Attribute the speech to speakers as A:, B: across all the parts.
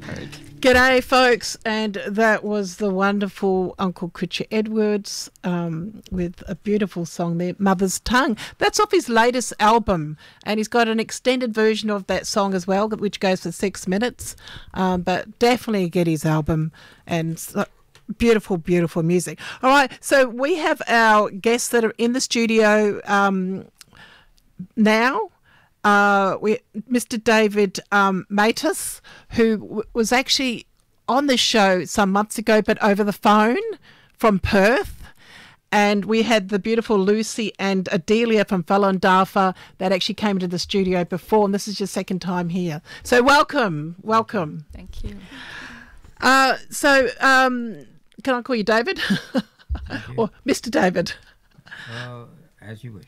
A: G'day, folks, and that was the wonderful Uncle Kutcher Edwards with a beautiful song there, Mother's Tongue. That's off his latest album, and he's got an extended version of that song as well, which goes for 6 minutes, but definitely get his album, and beautiful, beautiful music. All right, so we have our guests that are in the studio now. Mr. David Matus, who was actually on the show some months ago, but over the phone from Perth. And we had the beautiful Lucy and Adelia from Falun that actually came to the studio before, and this is your second time here. So welcome.
B: Thank you.
A: Can I call you David? Or Mr. David?
C: As you wish.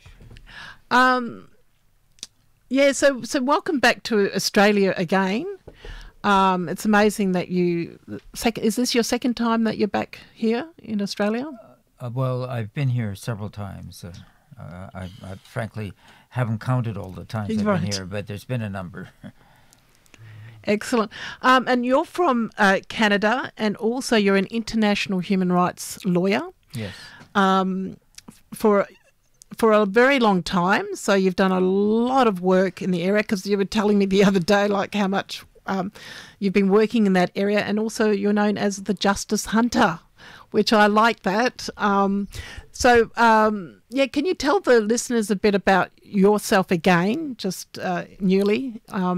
A: Yeah, so welcome back to Australia again. It's amazing that is this your second time that you're back here in Australia?
C: Well, I've been here several times. I frankly haven't counted all the times I've been here, but there's been a number.
A: Excellent. And you're from Canada, and also you're an international human rights lawyer.
C: Yes.
A: For a very long time, so you've done a lot of work in the area, because you were telling me the other day like how much you've been working in that area, and also you're known as the Justice Hunter, which I like that. Can you tell the listeners a bit about yourself again, just newly?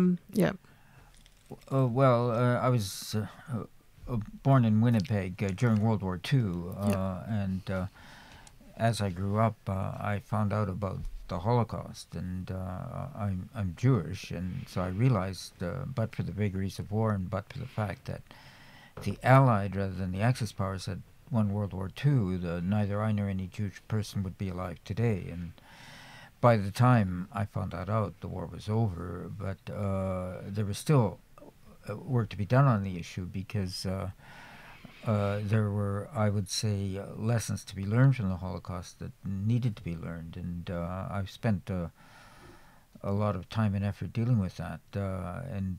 C: I was born in Winnipeg during World War II, and as I grew up, I found out about the Holocaust, and I'm Jewish, and so I realized, but for the vagaries of war and but for the fact that the Allied rather than the Axis powers had won World War II, neither I nor any Jewish person would be alive today. And by the time I found that out, the war was over, but there was still work to be done on the issue, because there were, I would say, lessons to be learned from the Holocaust that needed to be learned, and I've spent a lot of time and effort dealing with that. And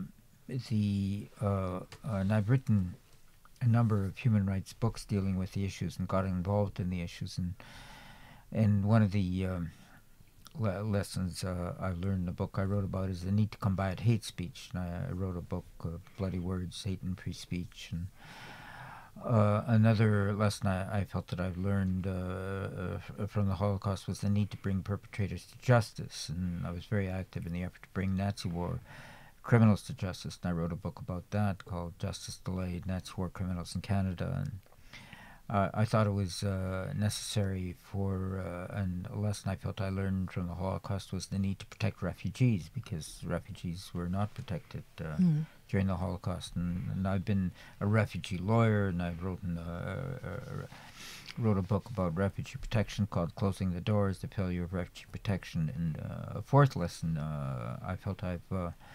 C: I've written a number of human rights books dealing with the issues and got involved in the issues. And one of the lessons I've learned in the book I wrote about is the need to combat hate speech. And I wrote a book, Bloody Words, Hate and Free Speech. And another lesson I felt that I've learned from the Holocaust was the need to bring perpetrators to justice, and I was very active in the effort to bring Nazi war criminals to justice, and I wrote a book about that called Justice Delayed, Nazi War Criminals in Canada, and I thought it was necessary and a lesson I felt I learned from the Holocaust was the need to protect refugees, because refugees were not protected during the Holocaust, and I've been a refugee lawyer, and I wrote a book about refugee protection called Closing the Doors, the Failure of Refugee Protection. And a fourth lesson I felt I've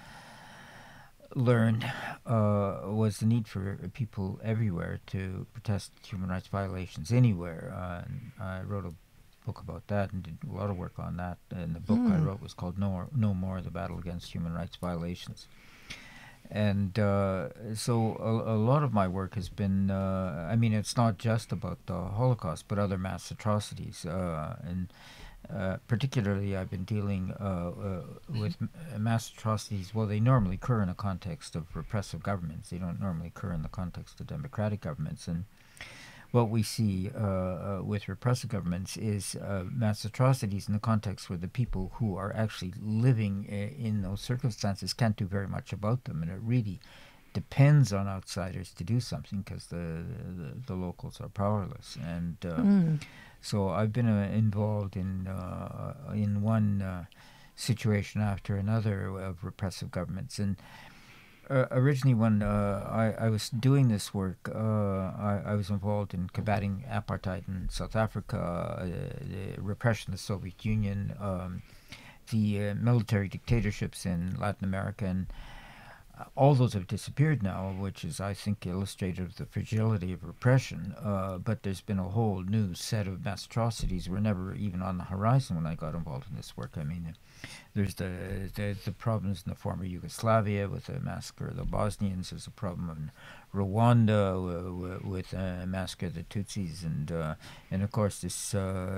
C: learned was the need for people everywhere to protest human rights violations anywhere. And I wrote a book about that and did a lot of work on that, and the book I wrote was called No More, The Battle Against Human Rights Violations. And so a lot of my work has been, it's not just about the Holocaust, but other mass atrocities. And particularly I've been dealing with mass atrocities. Well, they normally occur in a context of repressive governments. They don't normally occur in the context of democratic governments. And what we see with repressive governments is mass atrocities in the context where the people who are actually living in those circumstances can't do very much about them, and it really depends on outsiders to do something, because the locals are powerless. And so I've been involved in one situation after another of repressive governments. And originally, when I was doing this work, I was involved in combating apartheid in South Africa, the repression of the Soviet Union, the military dictatorships in Latin America, and all those have disappeared now, which is, I think, illustrative of the fragility of repression. But there's been a whole new set of mass atrocities were never even on the horizon when I got involved in this work. I mean, there's the problems in the former Yugoslavia with the massacre of the Bosnians. There's a problem in Rwanda with massacre of the Tutsis, and of course this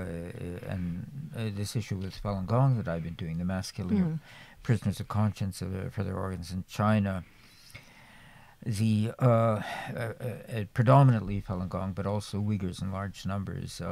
C: this issue with Falun Gong that I've been doing, the mass killing of prisoners of conscience for their organs in China. The predominantly Falun Gong, but also Uyghurs in large numbers,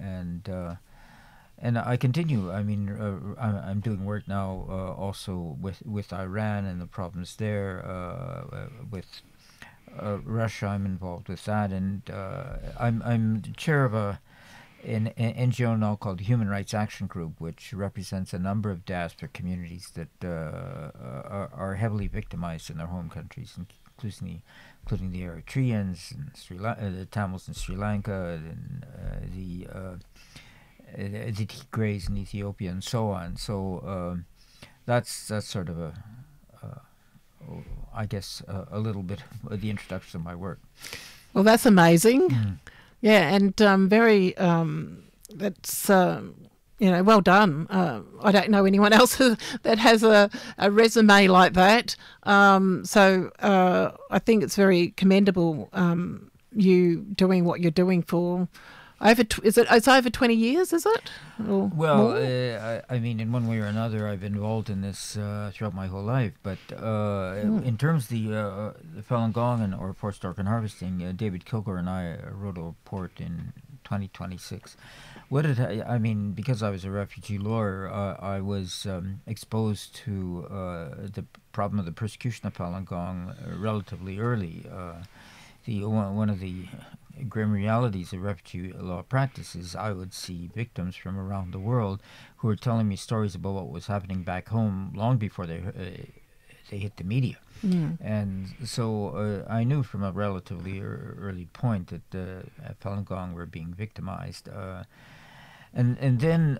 C: and I continue. I mean, I'm doing work now also with Iran and the problems there. With Russia, I'm involved with that, and I'm chair of an NGO now called Human Rights Action Group, which represents a number of diaspora communities that are heavily victimized in their home countries, including the Eritreans and the Tamils in Sri Lanka, and the Tigrays in Ethiopia, and so on. So that's sort of I guess a little bit of the introduction of my work.
A: Well, that's amazing. Yeah, and very. That's well done. I don't know anyone else that has a resume like that. So I think it's very commendable. You doing what you're doing for. It's over 20 years, is it? Or
C: well, I mean, in one way or another, I've been involved in this throughout my whole life. But in terms of the Falun Gong or forced organ harvesting, David Kilgore and I wrote a report in 2026. I mean, because I was a refugee lawyer, I was exposed to the problem of the persecution of Falun Gong relatively early. One of the grim realities of refugee law practices, I would see victims from around the world who were telling me stories about what was happening back home long before they hit the media. And so I knew from a relatively early point that Falun Gong were being victimized. And then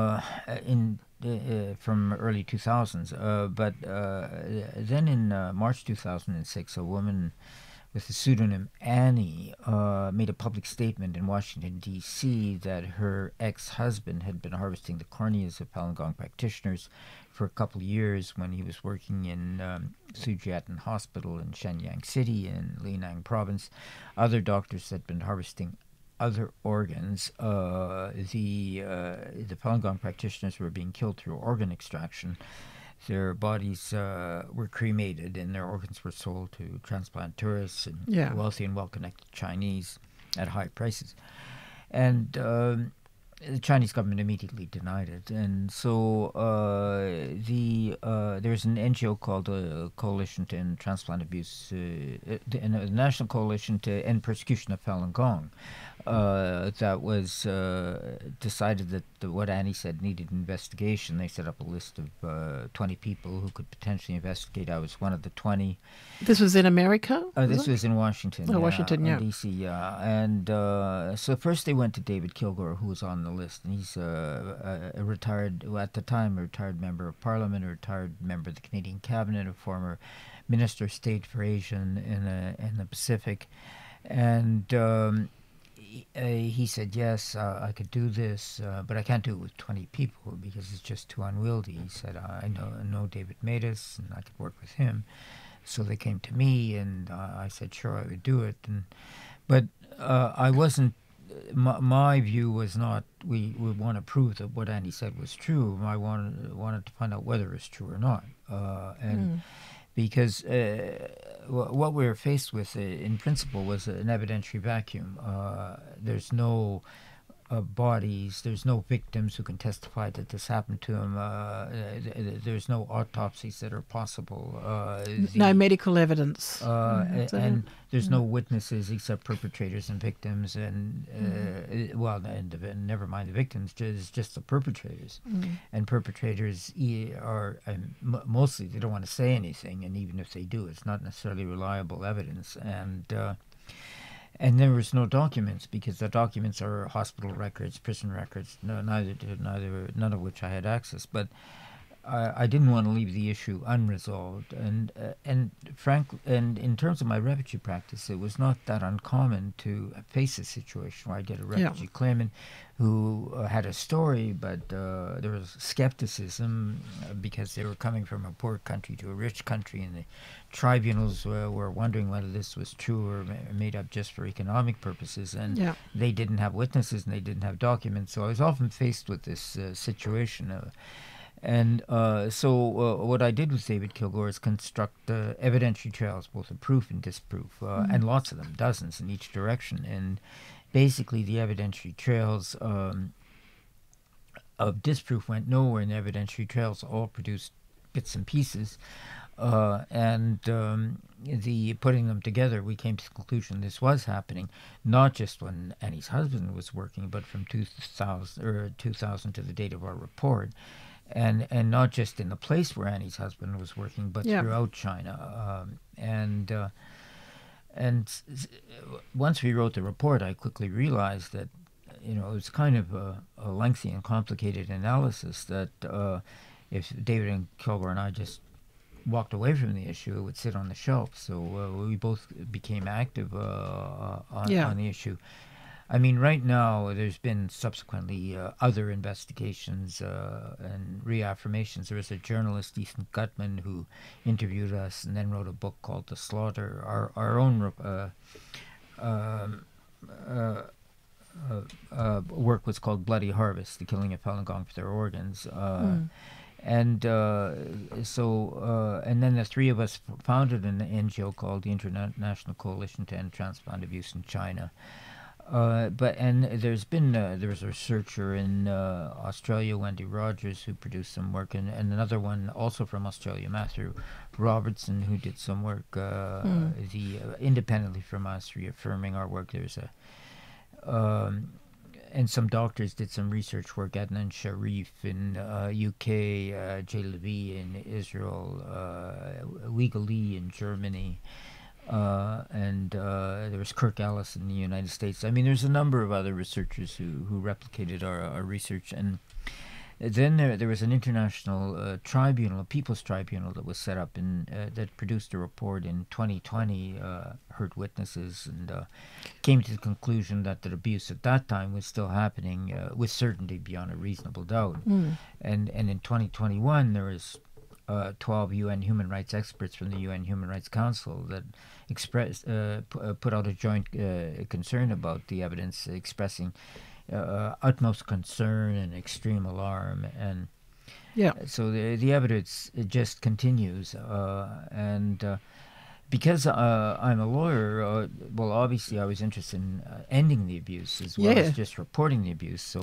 C: from early 2000s, but then in March 2006, a woman with the pseudonym Annie made a public statement in Washington, D.C. that her ex-husband had been harvesting the corneas of Falun Gong practitioners for a couple of years when he was working in Sujiatan Hospital in Shenyang City in Linnang Province. Other doctors had been harvesting other organs. The Falun Gong practitioners were being killed through organ extraction. Their bodies were cremated and their organs were sold to transplant tourists and wealthy and well-connected Chinese at high prices. And the Chinese government immediately denied it. And so there's an NGO called the Coalition to End Transplant Abuse, the National Coalition to End Persecution of Falun Gong, that was decided that what Annie said needed investigation. They set up a list of 20 people who could potentially investigate. I was one of the 20.
A: This was in America?
C: This was in Washington.
A: Oh, Washington, yeah.
C: D.C., yeah. And so first they went to David Kilgore, who was on the list, and he's a retired, at the time, a retired member of Parliament, a retired member of the Canadian Cabinet, a former Minister of State for Asia in the Pacific. And he said, yes, I could do this, but I can't do it with 20 people because it's just too unwieldy. He said, I know David Matus, and I could work with him. So they came to me, and I said, sure, I would do it. But I wasn't, my view was not, we want to prove that what Andy said was true. I wanted to find out whether it's true or not. Because what we were faced with, in principle, was an evidentiary vacuum. There's no bodies, there's no victims who can testify that this happened to them. There's no autopsies that are possible.
A: No medical evidence.
C: And there's no witnesses except perpetrators and victims, and never mind the victims, just the perpetrators. And perpetrators are mostly, they don't want to say anything, and even if they do, it's not necessarily reliable evidence. And there was no documents, because the documents are hospital records, prison records, none of which I had access. But I didn't want to leave the issue unresolved. And and in terms of my refugee practice, it was not that uncommon to face a situation where I get a refugee claimant who had a story, but there was skepticism because they were coming from a poor country to a rich country, and the tribunals were wondering whether this was true or made up just for economic purposes, and they didn't have witnesses and they didn't have documents. So I was often faced with this situation. So what I did with David Kilgour is construct evidentiary trails, both of proof and disproof, and lots of them, dozens in each direction. And basically the evidentiary trails of disproof went nowhere, and the evidentiary trails all produced bits and pieces. The putting them together, we came to the conclusion this was happening, not just when Annie's husband was working, but from 2000 to the date of our report. And not just in the place where Annie's husband was working, but throughout China. And once we wrote the report, I quickly realized that, it was kind of a lengthy and complicated analysis that if David and Kilgour and I just walked away from the issue, it would sit on the shelf. So we both became active on the issue. I mean, right now, there's been subsequently other investigations and reaffirmations. There was a journalist, Ethan Gutman, who interviewed us and then wrote a book called The Slaughter. Our own work was called Bloody Harvest, the killing of Falun Gong for their organs. And then the three of us founded an NGO called the International Coalition to End Transplant Abuse in China. There's been there was a researcher in Australia, Wendy Rogers, who produced some work, and another one also from Australia, Matthew Robertson, who did some work independently from us, reaffirming our work. There's and some doctors did some research work, Adnan Sharif in UK, Jay Levy in Israel, Liga Lee in Germany. There was Kirk Ellis in the United States. I mean, there's a number of other researchers who replicated our research. And then there was an international tribunal, a people's tribunal that was set up that produced a report in 2020, heard witnesses, and came to the conclusion that the abuse at that time was still happening with certainty beyond a reasonable doubt. And in 2021, there was 12 UN human rights experts from the UN Human Rights Council that put out a joint concern about the evidence, expressing utmost concern and extreme alarm. And so the evidence, it just continues. Because I'm a lawyer, well, obviously I was interested in ending the abuse as well as just reporting the abuse. So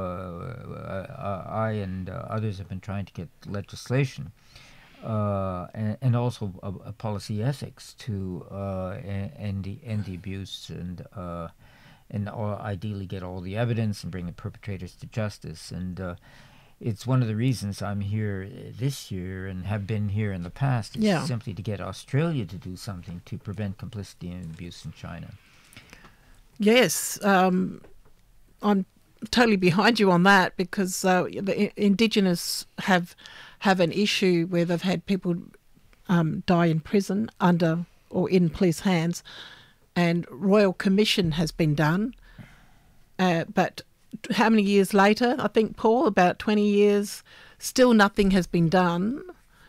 C: I and others have been trying to get legislation and also a policy ethics to end the abuse and ideally get all the evidence and bring the perpetrators to justice. And it's one of the reasons I'm here this year and have been here in the past, is simply to get Australia to do something to prevent complicity and abuse in China.
A: Yes, I'm totally behind you on that, because the Indigenous have an issue where they've had people die in prison under or in police hands, and Royal Commission has been done, but how many years later? I think, Paul, about 20 years, still nothing has been done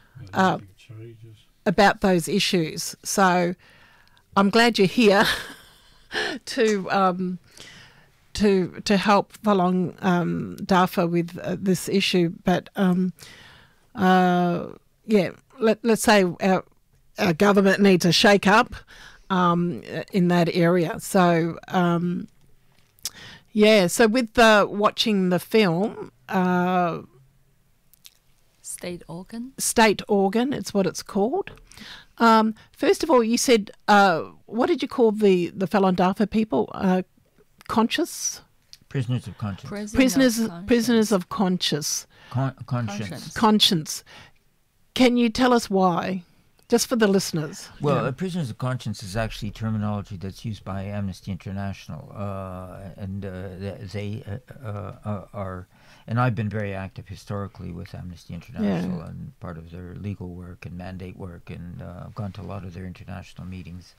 A: about those issues. So I'm glad you're here to help Falun Dafa with this issue. But let's say our government needs a shake up in that area. So. So with watching the film...
B: State Organ,
A: it's what it's called. First of all, you said, what did you call the Falun Dafa people? Conscious?
C: Prisoners of conscience.
A: Prisoners of conscience.
C: Conscience.
A: Conscience. Can you tell us why? Just for the listeners.
C: Well, prisoners of conscience is actually terminology that's used by Amnesty International, and they are. And I've been very active historically with Amnesty International and part of their legal work and mandate work, and I've gone to a lot of their international meetings.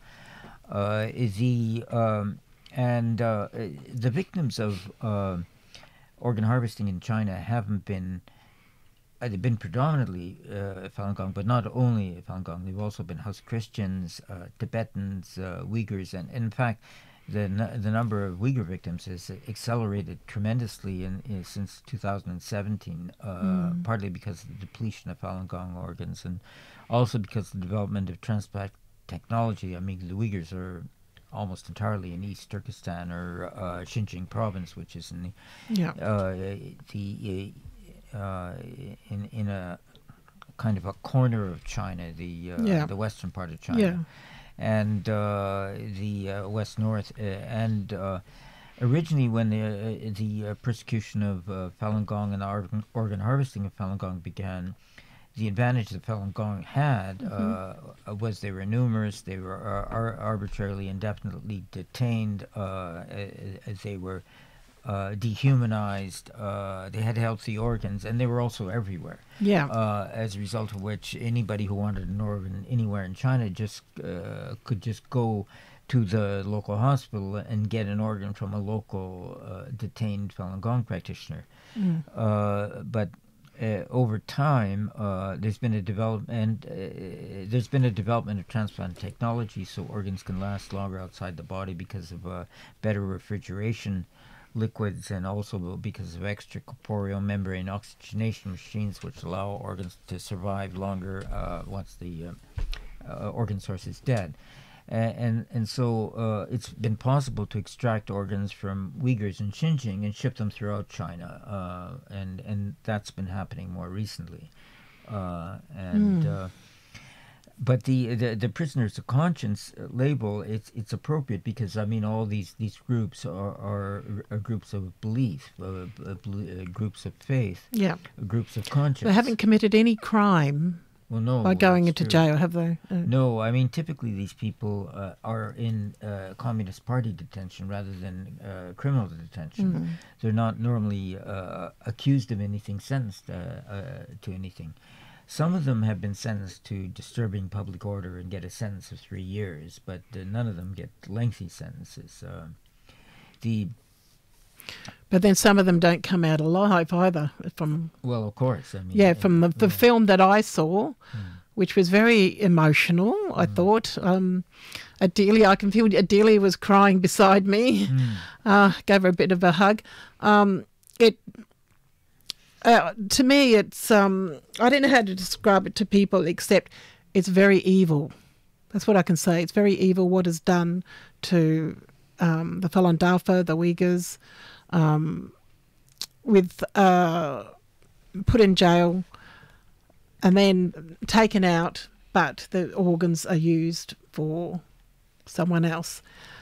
C: The victims of organ harvesting in China haven't been. They've been predominantly Falun Gong, but not only Falun Gong. They've also been House Christians, Tibetans, Uyghurs, and in fact, the number of Uyghur victims has accelerated tremendously since 2017, partly because of the depletion of Falun Gong organs, and also because of the development of transplant technology. I mean, the Uyghurs are almost entirely in East Turkestan or Xinjiang province, which is in in a kind of a corner of China, the western part of China, and the west north, and originally when the persecution of Falun Gong and the organ harvesting of Falun Gong began, the advantage that Falun Gong had was they were numerous. They were arbitrarily, indefinitely detained as they were dehumanized. They had healthy organs, and they were also everywhere. As a result of which, anybody who wanted an organ anywhere in China could just go to the local hospital and get an organ from a local detained Falun Gong practitioner. But over time, there's been a development of transplant technology, so organs can last longer outside the body because of better refrigeration liquids, and also because of extracorporeal membrane oxygenation machines, which allow organs to survive longer once the organ source is dead. And so it's been possible to extract organs from Uyghurs in Xinjiang and ship them throughout China, and that's been happening more recently. But the prisoners of conscience label, it's appropriate because, I mean, all these groups are groups of belief, groups of faith, groups of conscience.
A: They haven't committed any crime by going into jail, have they?
C: No, I mean, typically these people are in Communist Party detention rather than criminal detention. They're not normally accused of anything, sentenced to anything. Some of them have been sentenced to disturbing public order and get a sentence of 3 years, but none of them get lengthy sentences.
A: But then some of them don't come out alive either.
C: Well, of course. I mean,
A: from the film that I saw, which was very emotional, I thought. Adelia, I can feel Adelia was crying beside me. Gave her a bit of a hug. To me, it's I don't know how to describe it to people except it's very evil. That's what I can say. It's very evil what is done to the Falun Dafa, the Uyghurs, with put in jail and then taken out, but the organs are used for someone else,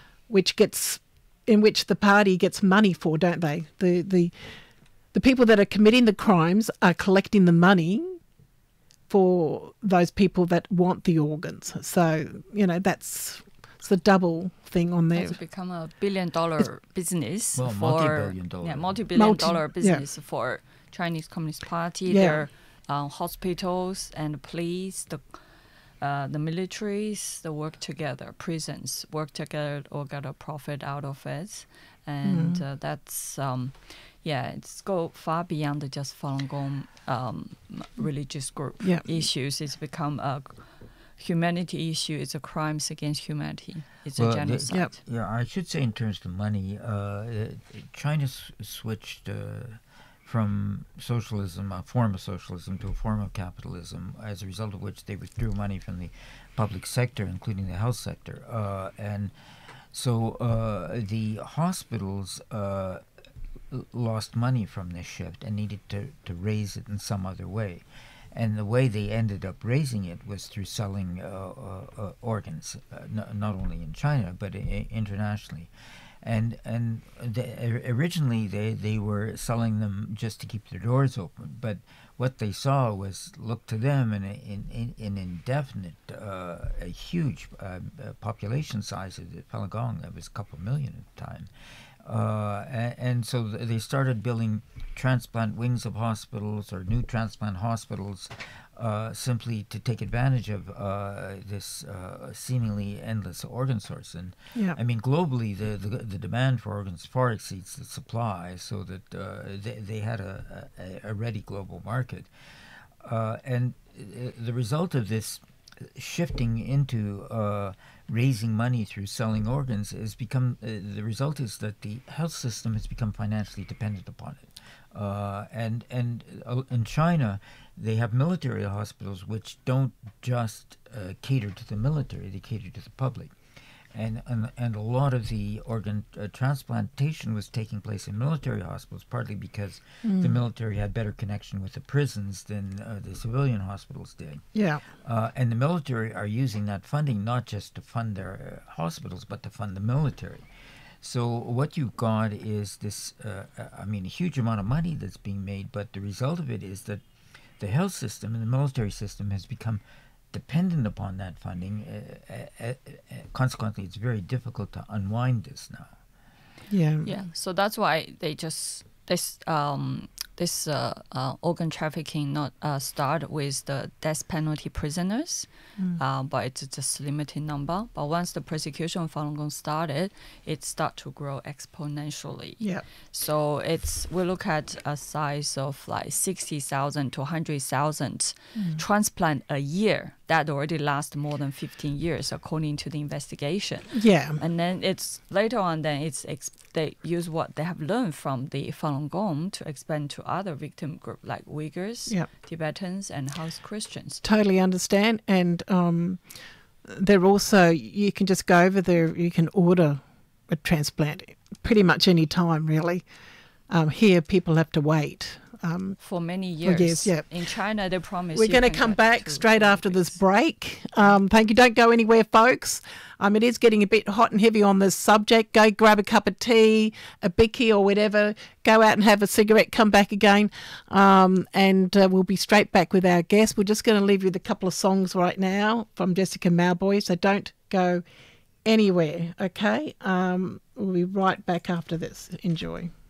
A: in which the party gets money for, don't they? The people that are committing the crimes are collecting the money for those people that want the organs. So, it's the double thing on there.
B: It's become a billion-dollar business.
C: Well, multi-billion-dollar.
B: Yeah, multi-billion-dollar business for Chinese Communist Party. Their hospitals and police, the militaries, they work together. Prisons work together or get a profit out of it. And that's... it's go far beyond just Falun Gong religious group issues. It's become a humanity issue. It's a crimes against humanity. It's a genocide.
C: I should say in terms of money, China switched from socialism, a form of socialism, to a form of capitalism, as a result of which they withdrew money from the public sector, including the health sector. And so the hospitals... lost money from this shift and needed to raise it in some other way. And the way they ended up raising it was through selling organs, not only in China, but internationally. Originally they were selling them just to keep their doors open, but what they saw was looked to them in an indefinite, a huge population size of the Falun Gong. That was a couple million at the time. And so they started building transplant wings of hospitals or new transplant hospitals simply to take advantage of this seemingly endless organ source. And
A: Yeah.
C: I mean, globally, the demand for organs far exceeds the supply, so that they had a ready global market. And the result of this shifting into raising money through selling organs has become the result is that the health system has become financially dependent upon it. And in China, they have military hospitals which don't just cater to the military; they cater to the public. And a lot of the organ transplantation was taking place in military hospitals, partly because the military had better connection with the prisons than the civilian hospitals did.
A: Yeah.
C: And the military are using that funding not just to fund their hospitals, but to fund the military. So what you've got is this, a huge amount of money that's being made, but the result of it is that the health system and the military system has become dependent upon that funding. Consequently, it's very difficult to unwind this now.
A: Yeah.
B: Yeah, so that's why this organ trafficking not start with the death penalty prisoners, but it's just limited number. But once the persecution of Falun Gong started, it start to grow exponentially.
A: Yeah.
B: So we look at a size of like 60,000 to 100,000 transplant a year. That already lasts more than 15 years, according to the investigation.
A: Yeah.
B: And then it's later on, then they use what they have learned from the Falun Gong to expand to other victim group like Uyghurs,
A: Yep.
B: Tibetans, and House Christians.
A: Totally understand. And they're also, you can just go over there, you can order a transplant pretty much any time, really. Here, people have to wait.
B: For many years.
A: years, yeah.
B: In China, they promise
A: We're going to come back straight after this break. Thank you. Don't go anywhere, folks. It is getting a bit hot and heavy on this subject. Go grab a cup of tea, a bicky or whatever. Go out and have a cigarette. Come back again. And we'll be straight back with our guest. We're just going to leave you with a couple of songs right now from Jessica Mauboy. So don't go anywhere, okay? We'll be right back after this. Enjoy.